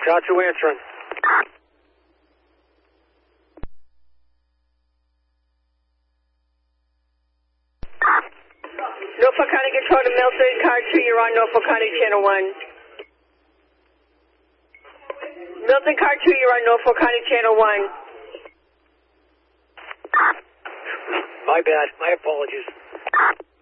Car 2 answering. Norfolk County Control to Milton, Car 2, you're on Norfolk County Channel 1. Milton, Car 2, you're on Norfolk County Channel 1. My bad. My apologies.